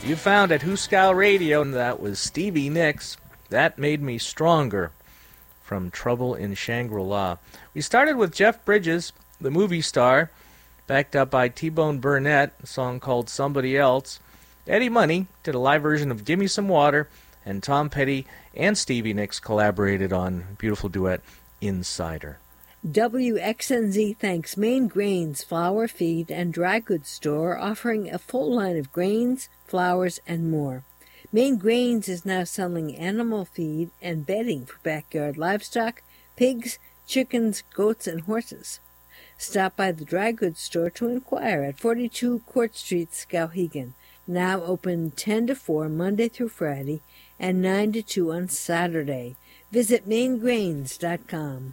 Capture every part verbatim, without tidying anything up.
You found at Hooskow Radio, and that was Stevie Nicks. That Made Me Stronger from Trouble in Shangri-La. We started with Jeff Bridges, the movie star, backed up by T-Bone Burnett, a song called Somebody Else. Eddie Money did a live version of Gimme Some Water, and Tom Petty and Stevie Nicks collaborated on a beautiful duet, Insider. W X N Z thanks Maine Grains Flour Feed and Dry Goods Store, offering a full line of grains, flours, and more. Maine Grains is now selling animal feed and bedding for backyard livestock, pigs, chickens, goats, and horses. Stop by the Dry Goods Store to inquire at forty-two Court Street, Skowhegan, now open ten to four Monday through Friday and nine to two on Saturday. Visit maine grains dot com.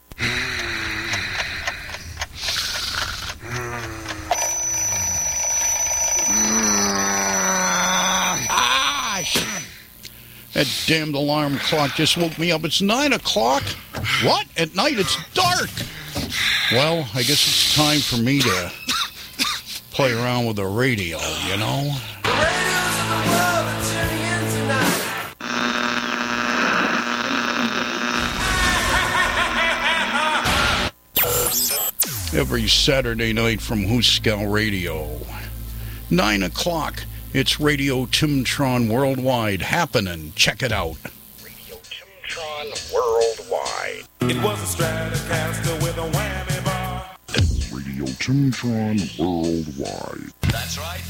That damned alarm clock just woke me up. It's nine o'clock. What? At night it's dark. Well, I guess it's time for me to play around with the radio, you know? The radios of the world are tuning in tonight. Every Saturday night from Hooskow Radio. Nine o'clock. It's Radio Timtron Worldwide happening. Check it out. Radio Timtron Worldwide. It was a Stratocaster with a whammy bar. Radio Timtron Worldwide. That's right.